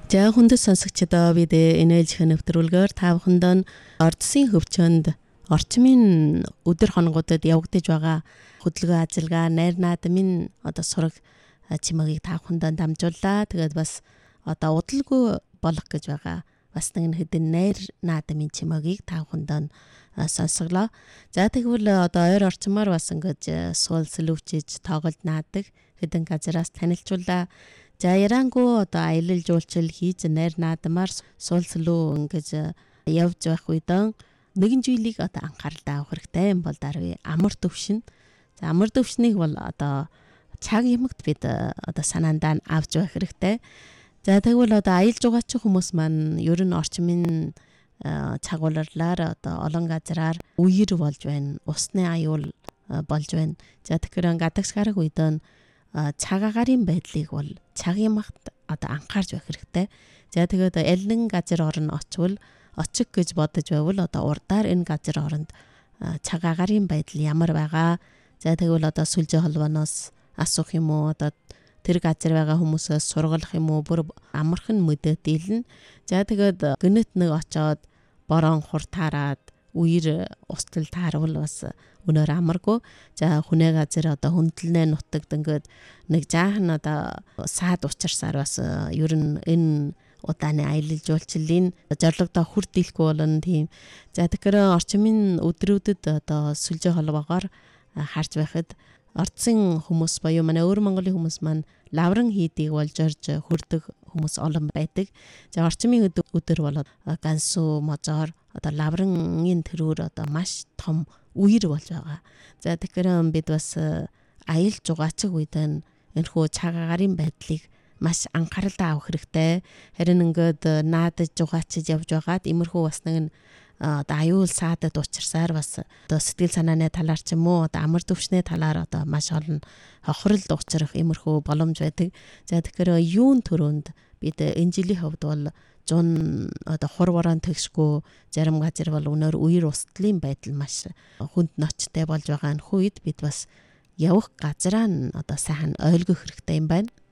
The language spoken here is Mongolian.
За хүндэт сонсогчдоо бид энэ ээлжийн нэвтрүүлгээр та бүхэнд ордсын хөвчөнд орчмын өдөр хоногудад явагдаж байгаа хөдөлгөөн ажиллагаа, найр наадмын сураг чимээгийг та бүхэнд дамжууллаа. Тэгээд бас удалгүй болох гэж байгаа бас нэгэн хэдэн найр наадмын чимээгийг та бүхэнд сонсголоо. За тэгвэл ойр орчмоор бас ингэж суул сэлүүчиж тоглож наадаг хэдэн газараас танилцууллаа. За ярангу аялал жуулчлал хийж найр наадмаар суулслуу ингэж явж байх үед нэгэн зүйлийг анхааралтай авах хэрэгтэй юм бол даруй амар төвшин. За амар төвшнийг бол цаг ямагт бид санаандаа авч байх хэрэгтэй. За тэгвэл аялал жугаач хүмүүс маань ер нь орчмын цагууларлаар олон газраар үер болж байна. Усны аюул болж байна. За тэгэхээр гадагш гарах үед цаг агарын байдлыг бол цаг ямагт анхаарч байх хэрэгтэй. За тэгээд аль нэгэн газар орон очвол очих гэж бодож байвал урдаар энэ газар оронд цаг агарын байдал ямар байгаа. За тэгвэл сүлжээ холбооноос асуух юм уу? Тэр газар байгаа хүмүүсээс сургалах юм уу? Бүр амархан мэдээ дийлнэ. За тэгээд гинэт нэг очоод борон хуртаараад үер устал таарвал бас өнөр амаргүй. За хүнээ газар хөндлөнөө нутагд ингээд нэг жаахан саад учирсаар бас ер нь энэ удааны аялал жуулчлалын зорилгодоо хүрдэлгүй болно тийм. За тэгэхээр орчмын өдрүүдэд сүлжээ холбоогоор харж байхад орцын хүмүүс боيو манай өөр Монголын хүмүүс маань лавран хийдийг болж орж хүрдэг хүмүүс олон байдаг. За орчмын өдөр бол гансуу можоор лаврын тэрүүр маш том үер болж байгаа. За тэгэхээр бид бас аялал жугаачих үед энэхүү цаг агарын байдлыг маш анхааралтай авах хэрэгтэй. Харин ингээд наадаж жугаачиж явж байгаад иймэрхүү бас нэгэн аюул саадад учирсаар бас сэтгэл санааны талаар ч юм уу амар төвшний талаар маш олон хохиролд учрах иймэрхүү боломж байдаг. За тэгэхээр юун төрөнд бид энэ жилийн хувьд бол зун хурварaan тэгшгүй зарим газар бол өнөр үер устлын байдал маш хүнд ноцтой болж байгаа энэ үед бид бас явах газраа нь сайхан ойлгох хэрэгтэй юм байна.